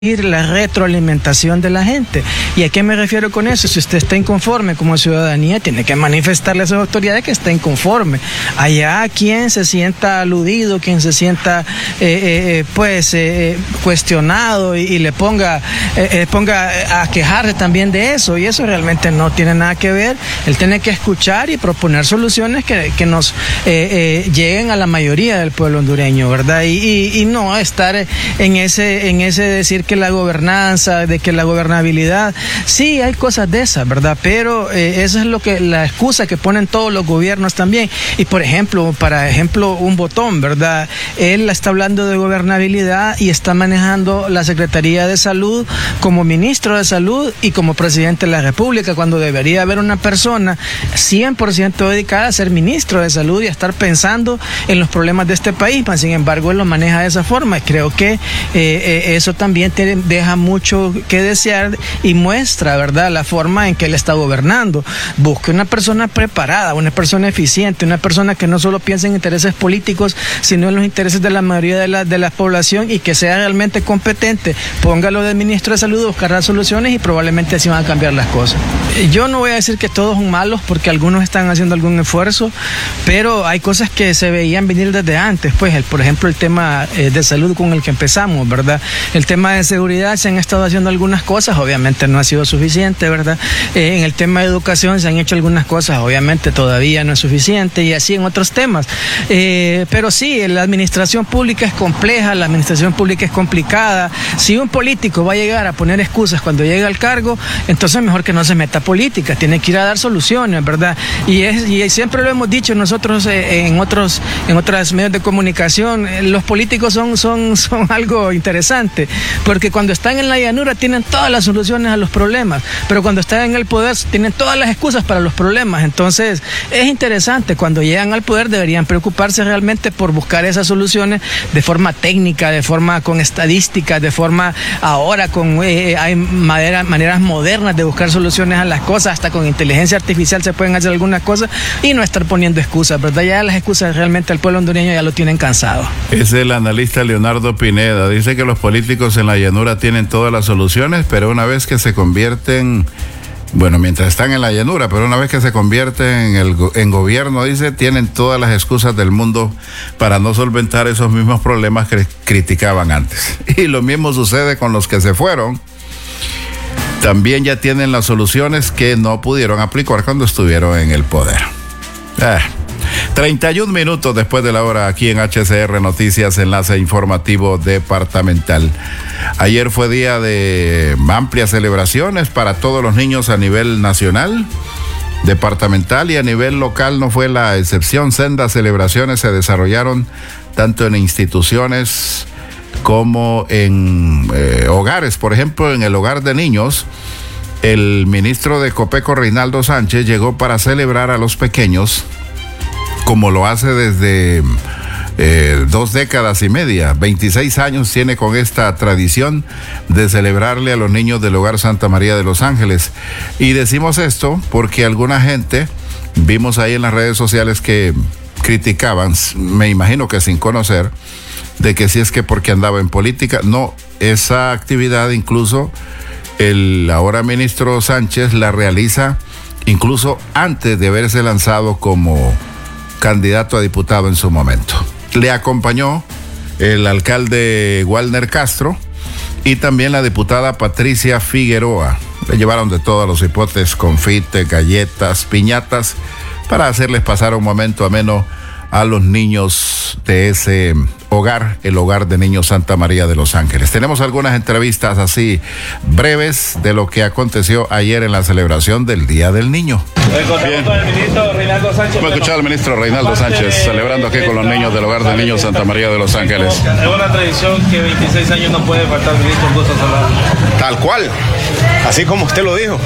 la retroalimentación de la gente. ¿Y a qué me refiero con eso? Si usted está inconforme como ciudadanía, tiene que manifestarle a sus autoridades que está inconforme. Allá quien se sienta aludido, quien se sienta cuestionado y le ponga a quejarse también de eso, y eso realmente no tiene nada que ver. Él tiene que escuchar y proponer soluciones que nos lleguen a la mayoría del pueblo hondureño, ¿verdad? Y no estar en ese decir que la gobernanza, de que la gobernabilidad, sí hay cosas de esas, ¿verdad? Pero eso es la excusa que ponen todos los gobiernos también. Y por ejemplo, un Botón, ¿verdad? Él está hablando de gobernabilidad y está manejando la Secretaría de Salud como ministro de Salud y como presidente de la República, cuando debería haber una persona 100% dedicada a ser ministro de Salud y a estar pensando en los problemas de este país. Sin embargo, él lo maneja de esa forma. Creo que eso también deja mucho que desear y muestra, ¿verdad?, la forma en que él está gobernando. Busque una persona preparada, una persona eficiente, una persona que no solo piense en intereses políticos, sino en los intereses de la mayoría de la población, y que sea realmente competente. Póngalo de ministro de Salud, buscará soluciones y probablemente así van a cambiar las cosas. Yo no voy a decir que todos son malos, porque algunos están haciendo algún esfuerzo, pero hay cosas que se veían venir desde antes. Pues, por ejemplo, el tema de salud con el que empezamos, ¿verdad? El tema de seguridad, se han estado haciendo algunas cosas, obviamente no ha sido suficiente, ¿verdad? En el tema de educación se han hecho algunas cosas, obviamente todavía no es suficiente, y así en otros temas. Pero sí, la administración pública es compleja, la administración pública es complicada. Si un político va a llegar a poner excusas cuando llega al cargo, entonces mejor que no se meta a política, tiene que ir a dar soluciones, ¿verdad? Y siempre lo hemos dicho nosotros en otros medios de comunicación, los políticos son algo interesante, porque cuando están en la llanura tienen todas las soluciones a los problemas, pero cuando están en el poder tienen todas las excusas para los problemas. Entonces es interesante, cuando llegan al poder deberían preocuparse realmente por buscar esas soluciones de forma técnica, de forma con estadísticas, de forma ahora hay maneras modernas de buscar soluciones a las cosas, hasta con inteligencia artificial se pueden hacer algunas cosas, y no estar poniendo excusas, ¿verdad? Ya las excusas realmente el pueblo hondureño ya lo tienen cansado. Es el analista Leonardo Pineda, dice que los políticos en la llanura tienen todas las soluciones, pero una vez que se convierten, mientras están en la llanura, pero una vez que se convierten en gobierno, dice, tienen todas las excusas del mundo para no solventar esos mismos problemas que criticaban antes. Y lo mismo sucede con los que se fueron. También ya tienen las soluciones que no pudieron aplicar cuando estuvieron en el poder. 31 minutos después de la hora, aquí en HCR Noticias, enlace informativo departamental. Ayer fue día de amplias celebraciones para todos los niños a nivel nacional, departamental, y a nivel local no fue la excepción. Sendas celebraciones se desarrollaron tanto en instituciones como en hogares. Por ejemplo, en el hogar de niños, el ministro de Copeco, Reinaldo Sánchez, llegó para celebrar a los pequeños, como lo hace desde 2 décadas y media. 26 años tiene con esta tradición de celebrarle a los niños del Hogar Santa María de los Ángeles. Y decimos esto porque alguna gente, vimos ahí en las redes sociales, que criticaban, me imagino que sin conocer, de que si es que porque andaba en política. No, esa actividad incluso el ahora ministro Sánchez la realiza incluso antes de haberse lanzado como candidato a diputado en su momento. Le acompañó el alcalde Walner Castro y también la diputada Patricia Figueroa. Le llevaron de todos los hipotes, confites, galletas, piñatas, para hacerles pasar un momento ameno a los niños de ese hogar, el Hogar de Niños Santa María de los Ángeles. Tenemos algunas entrevistas así breves de lo que aconteció ayer en la celebración del Día del Niño. Bien. Con el ministro Reinaldo Sánchez. Hemos escuchado al ministro Reinaldo Sánchez celebrando aquí con los niños del Hogar de Niños Santa María de los Ángeles. Es una tradición que 26 años no puede faltar, ministro Augusto Solano. Tal cual, así como usted lo dijo.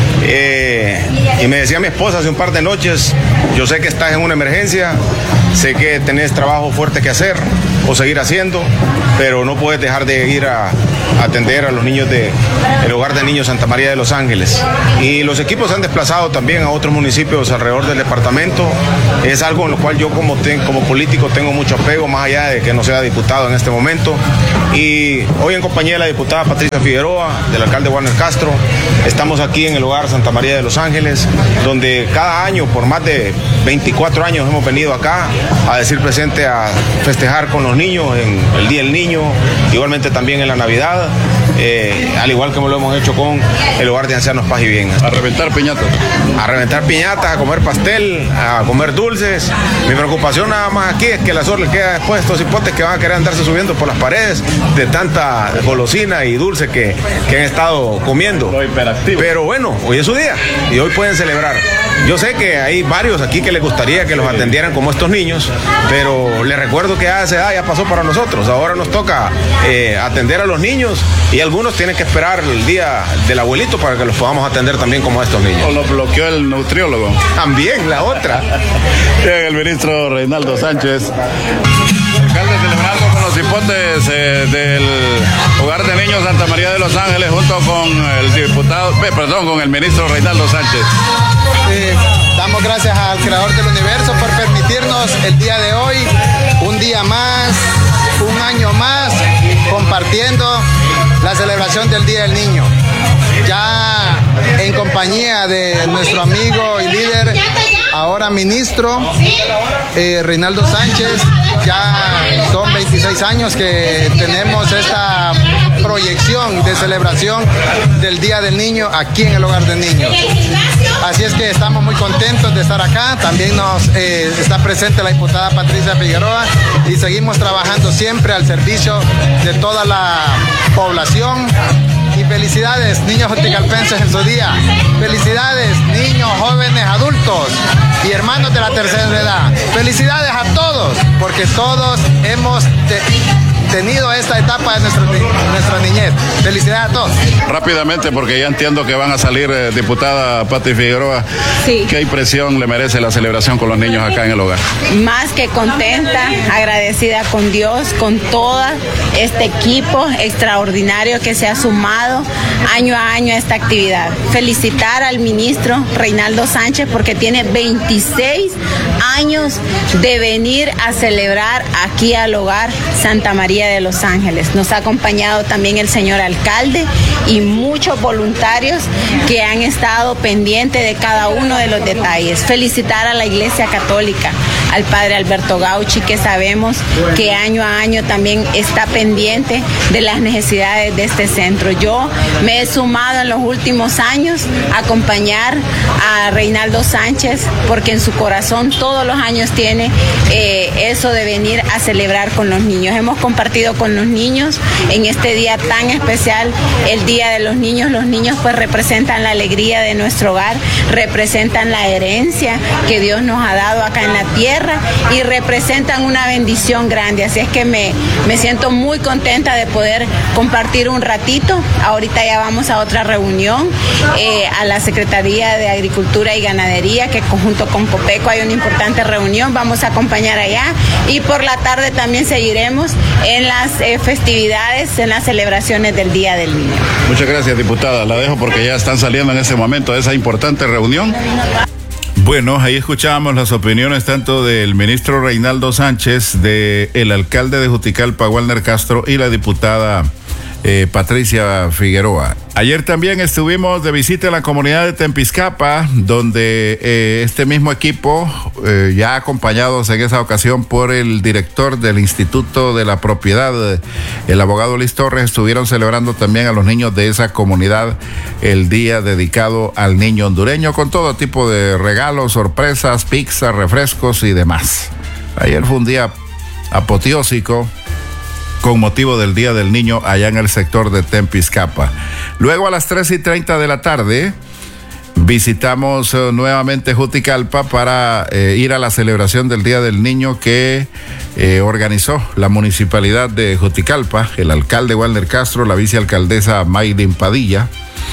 Y me decía mi esposa hace un par de noches, yo sé que estás en una emergencia, sé que tenés trabajo fuerte que hacer, o seguir haciendo, pero no puedes dejar de ir a atender a los niños del Hogar de Niños Santa María de los Ángeles. Y los equipos se han desplazado también a otros municipios alrededor del departamento. Es algo en lo cual yo como político tengo mucho apego, más allá de que no sea diputado en este momento. Y hoy en compañía de la diputada Patricia Figueroa, del alcalde Walner Castro, estamos aquí en el Hogar Santa María de los Ángeles, donde cada año, por más de 24 años, hemos venido acá a decir presente, a festejar con los niños en el Día del Niño, igualmente también en la Navidad, al igual que lo hemos hecho con el Hogar de Ancianos Paz y Bien. A reventar piñatas. A reventar piñatas, a comer pastel, a comer dulces. Mi preocupación nada más aquí es que la SOR le queda después estos hipotes que van a querer andarse subiendo por las paredes de tanta golosina y dulce que han estado comiendo. Lo hiperactivo. Pero bueno, hoy es su día y hoy pueden celebrar. Yo sé que hay varios aquí que les gustaría que los atendieran como estos niños, pero les recuerdo que esa edad ya pasó para nosotros. Ahora nos toca atender a los niños y algunos tienen que esperar el día del abuelito para que los podamos atender también como a estos niños. O lo bloqueó el nutriólogo. También, la otra. Bien, el ministro Reinaldo Sánchez. Alcalde, celebrando con los hipotes del Hogar de Niños Santa María de los Ángeles junto con el ministro Reinaldo Sánchez. Damos gracias al Creador del Universo por permitirnos el día de hoy, un día más, un año más, compartiendo la celebración del Día del Niño. Ya en compañía de nuestro amigo y líder, ahora ministro Reinaldo Sánchez, ya son 26 años que tenemos esta proyección de celebración del Día del Niño aquí en el Hogar de Niños. Así es que estamos muy contentos de estar acá. También nos está presente la diputada Patricia Figueroa y seguimos trabajando siempre al servicio de toda la población. Y felicidades, niños juticalpenses en su día. Felicidades, niños, jóvenes, adultos y hermanos de la tercera edad. Felicidades a todos, porque todos hemos tenido esta etapa de nuestra niñez. Felicidades a todos. Rápidamente, porque ya entiendo que van a salir, diputada Pati Figueroa. Sí. ¿Qué impresión le merece la celebración con los niños acá en el hogar? Más que contenta, agradecida con Dios, con todo este equipo extraordinario que se ha sumado año a año a esta actividad. Felicitar al ministro Reinaldo Sánchez porque tiene 26 años de venir a celebrar aquí al Hogar Santa María de los Ángeles. Nos ha acompañado también el señor alcalde y muchos voluntarios que han estado pendientes de cada uno de los detalles. Felicitar a la Iglesia Católica, al padre Alberto Gauchi, que sabemos que año a año también está pendiente de las necesidades de este centro. Yo me he sumado en los últimos años a acompañar a Reinaldo Sánchez porque en su corazón todos los años tiene eso de venir a celebrar con los niños. Hemos compartido con los niños en este día tan especial, el Día de los Niños. Los niños pues representan la alegría de nuestro hogar, representan la herencia que Dios nos ha dado acá en la tierra y representan una bendición grande. Así es que me siento muy contenta de poder compartir un ratito. Ahorita ya vamos a otra reunión a la Secretaría de Agricultura y Ganadería, que junto con Copeco hay una importante reunión. Vamos a acompañar allá y por la tarde también seguiremos en las festividades, en las celebraciones del Día del Niño. Muchas gracias, diputada. La dejo porque ya están saliendo en ese momento de esa importante reunión. Bueno, ahí escuchábamos las opiniones tanto del ministro Reinaldo Sánchez, del alcalde de Juticalpa, Walner Castro, y la diputada Patricia Figueroa. Ayer también estuvimos de visita en la comunidad de Tempiscapa, donde este mismo equipo, ya acompañados en esa ocasión por el director del Instituto de la Propiedad, el abogado Luis Torres, estuvieron celebrando también a los niños de esa comunidad el día dedicado al niño hondureño, con todo tipo de regalos, sorpresas, pizzas, refrescos y demás. Ayer fue un día apoteósico con motivo del Día del Niño allá en el sector de Tempiscapa. Luego a las 3:30 de la tarde visitamos nuevamente Juticalpa para ir a la celebración del Día del Niño que organizó la municipalidad de Juticalpa, el alcalde Walner Castro, la vicealcaldesa Maylin Padilla.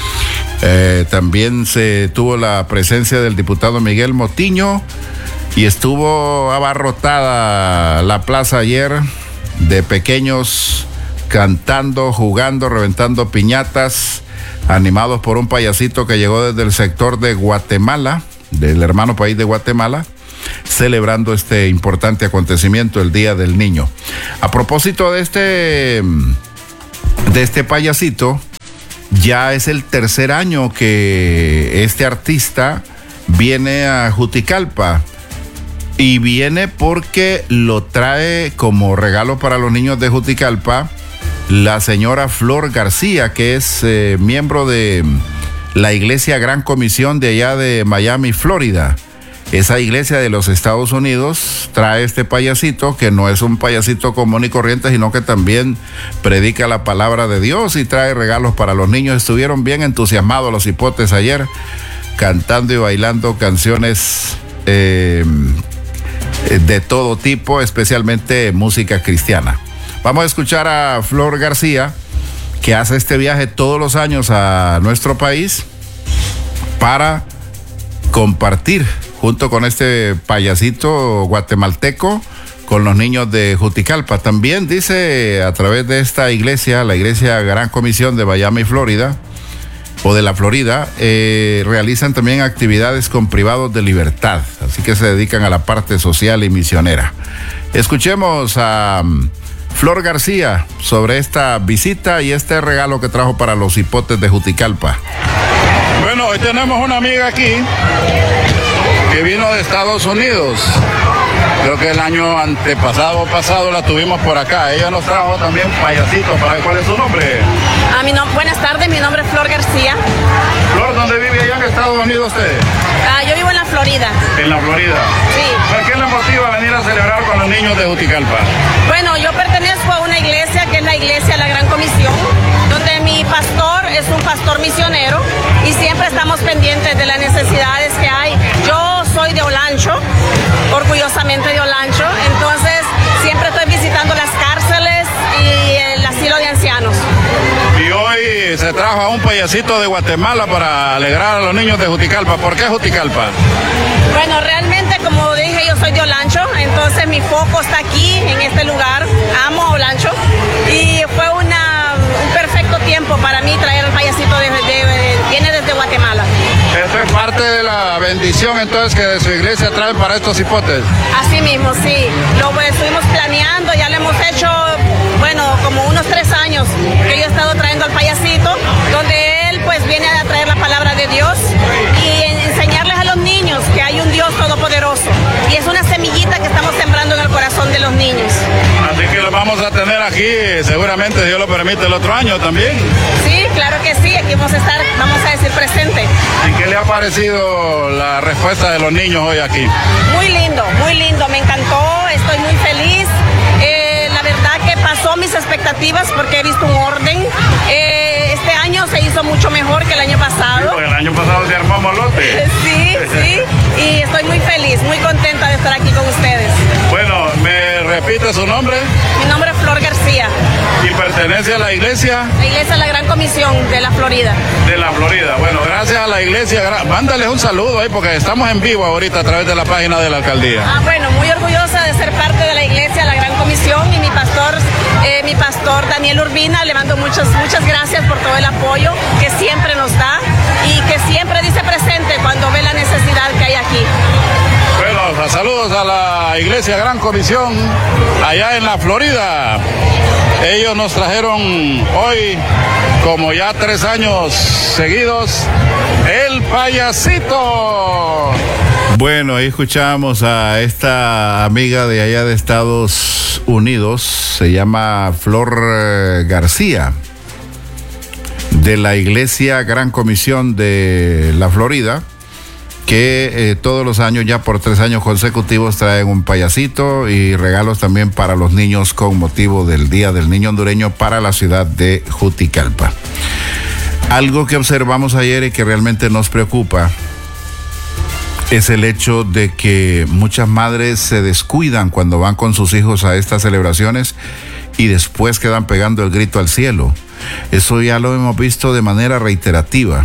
También se tuvo la presencia del diputado Miguel Motiño y estuvo abarrotada la plaza ayer de pequeños cantando, jugando, reventando piñatas, animados por un payasito que llegó desde el sector de Guatemala, del hermano país de Guatemala, celebrando este importante acontecimiento, el Día del Niño. A propósito de este payasito, ya es el tercer año que este artista viene a Juticalpa, y viene porque lo trae como regalo para los niños de Juticalpa la señora Flor García, que es miembro de la Iglesia Gran Comisión de allá de Miami, Florida. Esa iglesia de los Estados Unidos trae este payasito, que no es un payasito común y corriente, sino que también predica la palabra de Dios y trae regalos para los niños. Estuvieron bien entusiasmados los hipotes ayer, cantando y bailando canciones de todo tipo, especialmente música cristiana. Vamos a escuchar a Flor García, que hace este viaje todos los años a nuestro país para compartir junto con este payasito guatemalteco con los niños de Juticalpa. También dice, a través de esta iglesia, la Iglesia Gran Comisión de Miami, Florida, o de la Florida, realizan también actividades con privados de libertad, así que se dedican a la parte social y misionera. Escuchemos a Flor García sobre esta visita y este regalo que trajo para los hipotes de Juticalpa. Bueno, hoy tenemos una amiga aquí que vino de Estados Unidos. Creo que el año antepasado pasado la tuvimos por acá. Ella nos trajo también payasitos. ¿Cuál es su nombre? Buenas tardes, mi nombre es Flor García. Flor, ¿dónde vive allá en Estados Unidos usted? Yo vivo en la Florida. ¿En la Florida? Sí. ¿Por qué le motiva a venir a celebrar con los niños de Juticalpa? Bueno, yo pertenezco a una iglesia que es la Iglesia La Gran Comisión, donde mi pastor es un pastor misionero y siempre estamos pendientes de las necesidades que hay. Yo soy de Olancho, orgullosamente de Olancho, entonces siempre estoy visitando las cárceles y el asilo de ancianos. Y hoy se trajo a un payasito de Guatemala para alegrar a los niños de Juticalpa. ¿Por qué Juticalpa? Bueno, realmente, como dije, yo soy de Olancho, entonces mi foco está aquí, en este lugar. Amo Olancho y fue un perfecto tiempo para mí traer al payasito viene desde Guatemala. Esto es parte de la bendición entonces que de su iglesia trae para estos hipotes. Así mismo, sí. Lo estuvimos planeando, ya lo hemos hecho, como unos 3 años que yo he estado trayendo al payasito, donde él pues viene a traer la palabra de Dios y enseñarles a los niños que hay un Dios todopoderoso. Y es una semillita que estamos sembrando en el corazón de los niños. Así que los vamos a tener aquí, seguramente, si Dios lo permite, el otro año también. Sí, claro que sí, aquí vamos a estar, vamos a decir, presente. ¿Y qué le ha parecido la respuesta de los niños hoy aquí? Muy lindo, me encantó, estoy muy feliz. La verdad que pasó mis expectativas porque he visto un orden. Este año se hizo mucho mejor que el año pasado. Sí, porque el año pasado se armó molote. Sí, y estoy muy feliz, muy contenta de estar aquí con ustedes. Bueno, ¿me repite su nombre? Mi nombre es Flor García. ¿Y pertenece a la iglesia? La iglesia La Gran Comisión de la Florida. De la Florida. Bueno, gracias a la iglesia. Mándales un saludo ahí porque estamos en vivo ahorita a través de la página de la alcaldía. Bueno, muy orgullosa de ser parte de la iglesia La Gran Comisión y mi pastor Daniel Urbina, le mando muchas gracias por todo el apoyo que siempre nos da y que siempre dice presente cuando ve la necesidad que hay aquí. Bueno, saludos a la Iglesia Gran Comisión allá en la Florida. Ellos nos trajeron hoy, como ya 3 años seguidos, el payasito. Bueno, ahí escuchamos a esta amiga de allá de Estados Unidos, se llama Flor García, de la Iglesia Gran Comisión de la Florida, que todos los años, ya por 3 años consecutivos, traen un payasito y regalos también para los niños con motivo del Día del Niño Hondureño para la ciudad de Juticalpa. Algo que observamos ayer y que realmente nos preocupa es el hecho de que muchas madres se descuidan cuando van con sus hijos a estas celebraciones y después quedan pegando el grito al cielo. Eso ya lo hemos visto de manera reiterativa.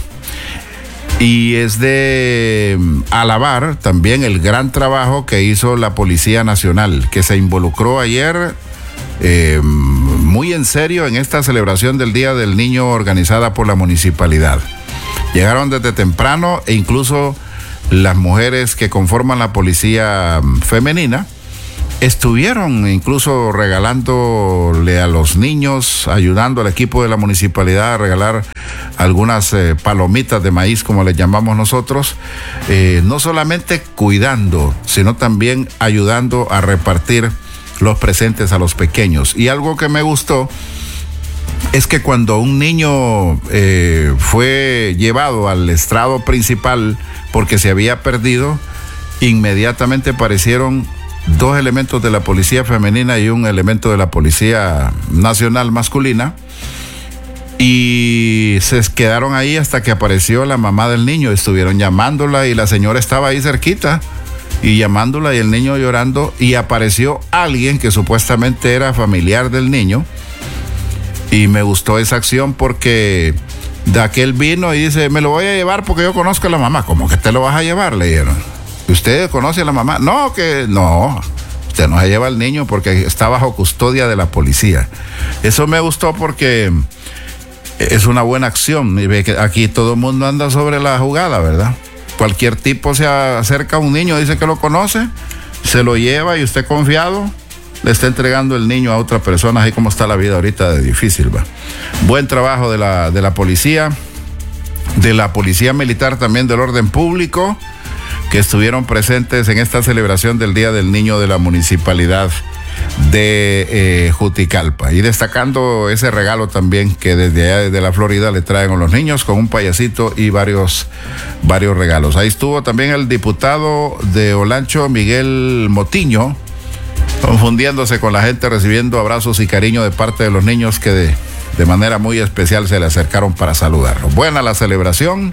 Y es de alabar también el gran trabajo que hizo la Policía Nacional, que se involucró ayer muy en serio en esta celebración del Día del Niño organizada por la municipalidad. Llegaron desde temprano e incluso las mujeres que conforman la policía femenina estuvieron incluso regalándole a los niños, ayudando al equipo de la municipalidad a regalar algunas palomitas de maíz, como les llamamos nosotros, no solamente cuidando, sino también ayudando a repartir los presentes a los pequeños. Y algo que me gustó es que cuando un niño fue llevado al estrado principal porque se había perdido, inmediatamente aparecieron 2 elementos de la policía femenina y un elemento de la policía nacional masculina, y se quedaron ahí hasta que apareció la mamá del niño. Estuvieron llamándola y la señora estaba ahí cerquita y llamándola y el niño llorando, y apareció alguien que supuestamente era familiar del niño. Y me gustó esa acción porque de aquel vino y dice: me lo voy a llevar porque yo conozco a la mamá. ¿Cómo que te lo vas a llevar?, le dijeron. ¿Usted conoce a la mamá? No, usted no se lleva al niño porque está bajo custodia de la policía. Eso me gustó porque es una buena acción. Y ve que aquí todo el mundo anda sobre la jugada, ¿verdad? Cualquier tipo se acerca a un niño, dice que lo conoce, se lo lleva y usted confiado le está entregando el niño a otra persona. Así como está la vida ahorita de difícil, ¿va? Buen trabajo de la policía militar, también del orden público, que estuvieron presentes en esta celebración del Día del Niño de la municipalidad de Juticalpa, y destacando ese regalo también que desde allá, desde la Florida, le traen a los niños con un payasito y varios regalos. Ahí estuvo también el diputado de Olancho, Miguel Motiño, confundiéndose con la gente, recibiendo abrazos y cariño de parte de los niños que de manera muy especial se le acercaron para saludarlo. Buena la celebración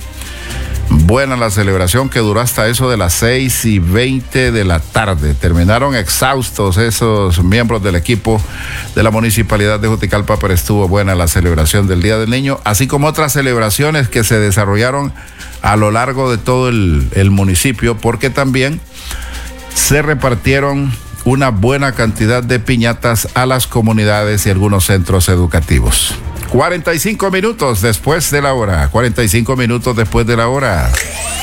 que duró hasta eso de las 6:20 de la tarde. Terminaron exhaustos esos miembros del equipo de la municipalidad de Juticalpa, pero estuvo buena la celebración del Día del Niño, así como otras celebraciones que se desarrollaron a lo largo de todo el municipio, porque también se repartieron una buena cantidad de piñatas a las comunidades y algunos centros educativos. 45 minutos después de la hora.